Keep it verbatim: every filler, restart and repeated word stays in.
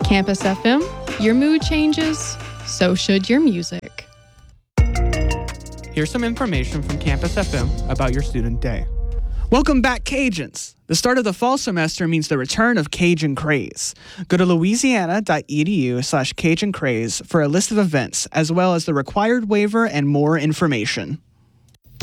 Campus F M, your mood changes, so should your music. Here's some information from Campus F M about your student day. Welcome back, Cajuns. The start of the fall semester means the return of Cajun Craze. Go to louisiana.edu slash Cajun Craze for a list of events, as well as the required waiver and more information.